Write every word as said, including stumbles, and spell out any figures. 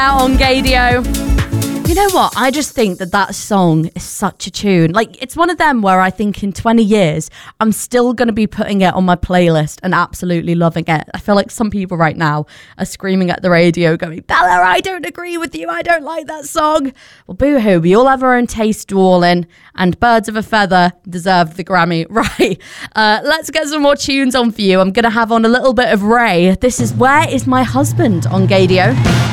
Out on Gadio. You know what? I just think that that song is such a tune. Like, it's one of them where I think in twenty years, I'm still going to be putting it on my playlist and absolutely loving it. I feel like some people right now are screaming at the radio going, Bella, I don't agree with you. I don't like that song. Well, boo-hoo. We all have our own taste, darling, and Birds of a Feather deserve the Grammy. Right. Uh, let's get some more tunes on for you. I'm going to have on a little bit of Ray. This is Where Is My Husband on Gadio.